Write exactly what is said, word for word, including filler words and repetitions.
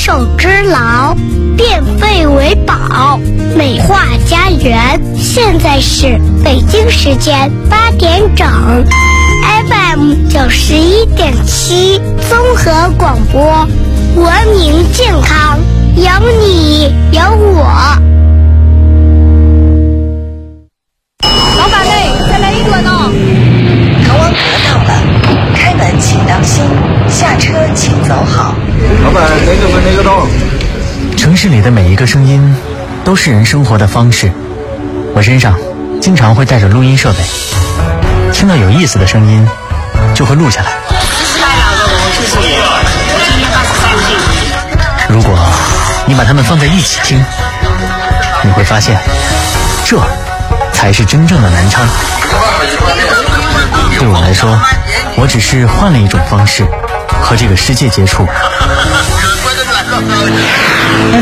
手之劳，变废为宝，美化家园。现在是北京时间八点整 ，F M 九十一点七综合广播，文明健康，有你有我。 老板嘞，再来一顿哦。 滕王阁到了，开门请当心，下车请走好。 老板，哪个门哪个洞？ 城市里的每一个声音都是人生活的方式，我身上经常会带着录音设备，听到有意思的声音就会录下来。如果你把它们放在一起听，你会发现这才是真正的南昌。对我来说，我只是换了一种方式和这个世界接触。